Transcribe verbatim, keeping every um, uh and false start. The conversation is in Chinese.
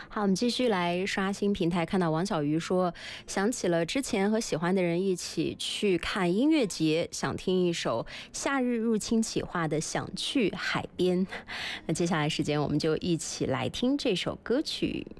好，我们继续来刷新平台，看到王小鱼说，想起了之前和喜欢的人一起去看音乐节，想听一首夏日入侵企划的《想去海边》。那接下来时间我们就一起来听这首歌曲。